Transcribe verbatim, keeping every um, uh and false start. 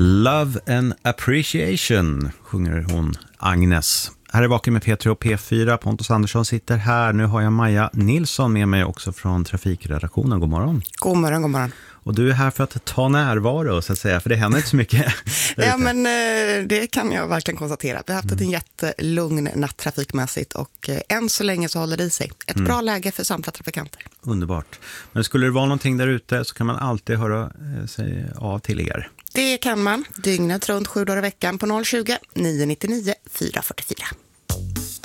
Love and appreciation sjunger hon, Agnes. Här är Vaken med P tre och P fyra. Pontus Andersson sitter här. Nu har jag Maja Nilsson med mig också från trafikredaktionen. God morgon. God morgon, god morgon. Och du är här för att ta närvaro så att säga, för det händer inte så mycket. Ja, men det kan jag verkligen konstatera. Vi har haft mm. en jättelugn natt trafikmässigt och än så länge så håller det i sig. Ett mm. bra läge för samtliga trafikanter. Underbart. Men skulle det vara någonting där ute så kan man alltid höra sig av till er. Det kan man. Dygnet runt sju dagar i veckan på noll tjugo, nio nio nio, fyra fyra fyra.